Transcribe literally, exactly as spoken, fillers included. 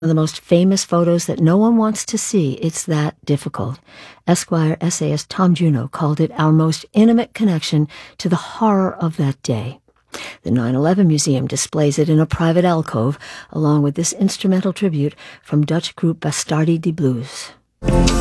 of the most famous photos that no one wants to see. It's that difficult. Esquire essayist Tom Juneau called it our most intimate connection to the horror of that day. The nine eleven Museum displays it in a private alcove, along with this instrumental tribute from Dutch group Bastardi de Blues.